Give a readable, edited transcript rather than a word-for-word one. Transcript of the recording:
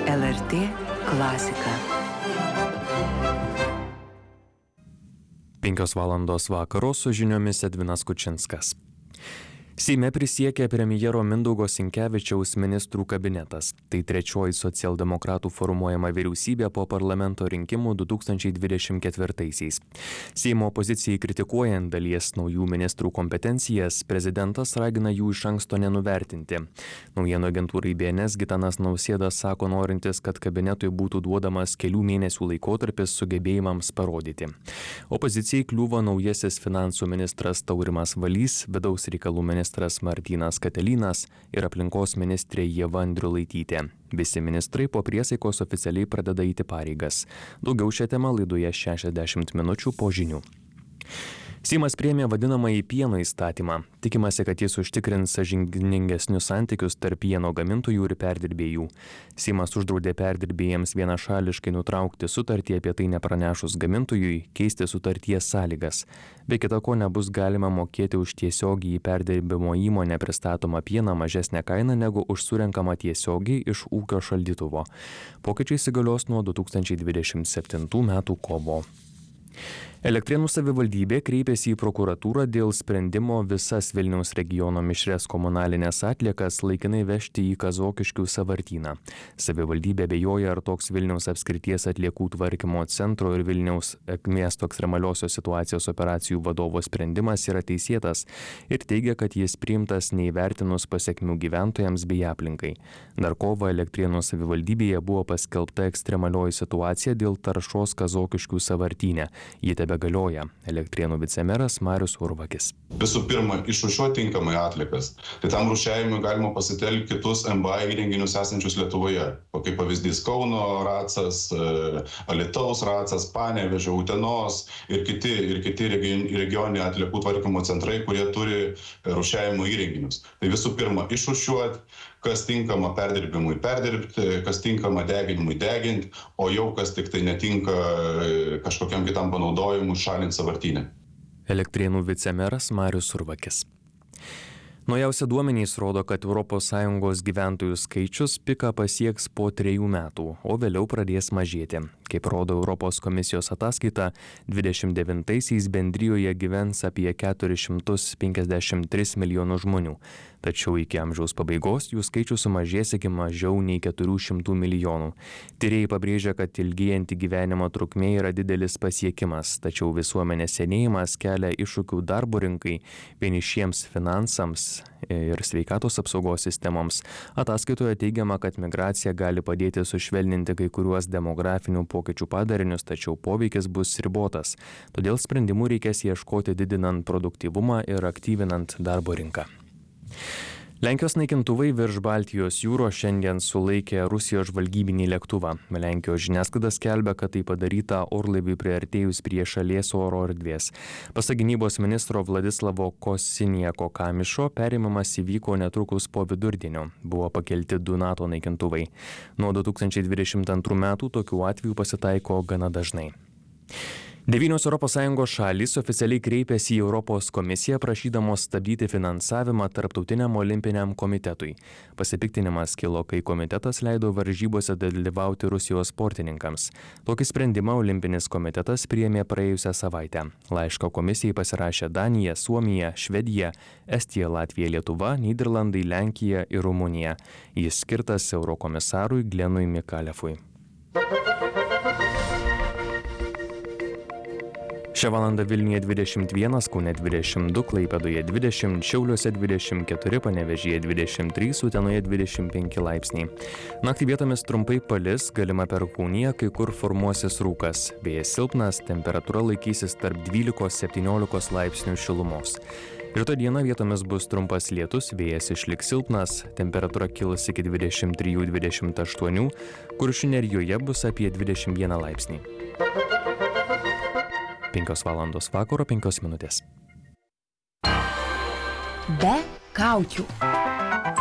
LRT klasika. 5 valandos vakaro su žiniomis Edvinas Kučinskas. Seime prisiekė premjero Mindaugo Sinkevičiaus ministrų kabinetas. Tai trečioji socialdemokratų formuojama vyriausybė po parlamento rinkimų 2024-aisiais. Seimo opozicijai kritikuojant dalies naujų ministrų kompetencijas, prezidentas ragina jų iš anksto nenuvertinti. Naujienų agentūrai BNS Gitanas Nausėda sako norintis, kad kabinetui būtų duodamas kelių mėnesių laikotarpis sugebėjimams parodyti. Opozicijai kliūva naujasis finansų ministras Taurimas Valys, vidaus reikalų ministras Martynas Katelynas ir aplinkos ministrė Ieva Andriulaitytė. Visi ministrai po priesaikos oficialiai pradeda eiti pareigas. Daugiau šią temą laidoje 60 minučių po žinių. Seimas priėmė vadinamąjį pieno įstatymą. Tikimasi, kad jis užtikrins sąžiningesnius santykius tarp pieno gamintojų ir perdirbėjų. Seimas uždraudė perdirbėjams vienašališkai nutraukti sutartį apie tai nepranešus gamintojui, keisti sutarties sąlygas. Be kita ko nebus galima mokėti už tiesiogiai į perdirbimo įmonę pristatomą pieną mažesnę kainą negu už surenkamą tiesiogiai iš ūkio šaldytuvo. Pokyčiai įsigalios nuo 2027 metų kovo. Elektrėnų savivaldybė kreipėsi į prokuratūrą dėl sprendimo visas Vilniaus regiono mišrias komunalinės atliekas laikinai vežti į Kazokiškių sąvartyną. Savivaldybė abejoja, ar toks Vilniaus apskrities atliekų tvarkymo centro ir Vilniaus miesto ekstremaliosios situacijos operacijų vadovo sprendimas yra teisėtas ir teigia, kad jis priimtas neįvertinus pasekmių gyventojams bei aplinkai. Dar kovą Elektrėnų savivaldybėje buvo paskelbta ekstremalioji situacija dėl taršos Kazokiškių sąvartyne. Ji tebegalioja. Elektrėnų vicemeras Marius Urvakis. Visų pirma, išrūšiuoti tinkamai atliekas. Tai tam rūšiavimui galima pasitelkti kitus MBA įrenginius esančius Lietuvoje. Kaip pavyzdys Kauno Racas, Alytaus Racas, Panevėžio, Utenos ir kiti regioniniai atliekų tvarkymo centrai, kurie turi rūšiavimo įrenginius. Tai visų pirma, išrūšiuoti, kas tinkama perdirbimui perdirbti, kas tinkama deginimui deginti, o jau kas tik tai netinka kažkokiam kitam panaudojimui šalinti sąvartynę. Elektrėnų vicemeras Marius Urvakis. Naujausi duomenys rodo, kad ES gyventojų skaičius piką pasieks po 3 metų, o vėliau pradės mažėti. Kaip rodo Europos komisijos ataskaita, 29-aisiais bendrijoje gyvens apie 453 milijonų žmonių. Tačiau iki amžiaus pabaigos jų skaičius sumažės iki mažiau nei 400 milijonų. Tyrėjai pabrėžia, kad ilgėjanti gyvenimo trukmė yra didelis pasiekimas, tačiau visuomenės senėjimas kelia iššūkių darbo rinkai, vienišiems finansams ir sveikatos apsaugos sistemoms. Ataskaitoje teigiama, kad migracija gali padėti sušvelninti kai kuriuos demografinių pokyčių padarinius, tačiau poveikis bus ribotas. Todėl sprendimų reikės ieškoti didinant produktyvumą ir aktyvinant darbo rinką. Lenkijos naikintuvai virš Baltijos jūros šiandien sulaikė Rusijos žvalgybinį lėktuvą. Lenkijos žiniasklaida skelbia, kad tai padaryta orlaiviui priartėjus prie šalies oro erdvės. Pasak gynybos ministro Vladislavo Kosinieko Kamišo, perėmimas įvyko netrukus po vidurdienio. Buvo pakelti 2 NATO naikintuvai. Nuo 2022 metų tokių atvejų pasitaiko gana dažnai. 9 ES šalys oficialiai kreipėsi į Europos komisiją prašydamos stabdyti finansavimą Tarptautiniam olimpiniam komitetui. Pasipiktinimas kilo, kai komitetas leido varžybose dalyvauti Rusijos sportininkams. Tokį sprendimą Olimpinis komitetas priėmė praėjusią savaitę. Laišką komisijai pasirašė Danija, Suomija, Švedija, Estija, Latvija, Lietuva, Nyderlandai, Lenkija ir Rumunija. Jis skirtas eurokomisarui Glenui Mikalefui. Šią valandą Vilniuje 21, Kaune 22, Klaipėdoje 20, Šiauliuose 24, Panevėžyje 23, Utenoje 25 laipsniai. Naktį vietomis trumpai palis, galima perkūnija, kai kur formuosis rūkas. Vėjas silpnas, temperatūra laikysis tarp 12-17 laipsnių šilumos. Rytoj dieną vietomis bus trumpas lietus, vėjas išliks silpnas, temperatūra kils iki 23-28, Kuršių nerijoje bus apie 21 laipsnį. 5 valandos vakaro 5 minutės. Be kaukių.